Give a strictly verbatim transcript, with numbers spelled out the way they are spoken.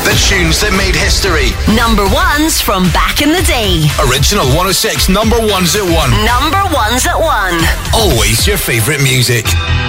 The tunes that made history. Number ones from back in the day. Original one oh six number ones at one. Number ones at one. Always your favourite music.